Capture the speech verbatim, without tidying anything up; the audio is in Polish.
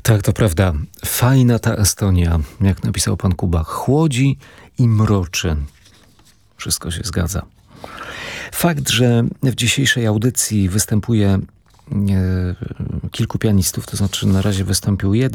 Tak, to prawda. Fajna ta Estonia, jak napisał pan Kuba. Chłodzi i mroczy. Wszystko się zgadza. Fakt, że w dzisiejszej audycji występuje e, kilku pianistów, to znaczy na razie wystąpił jeden,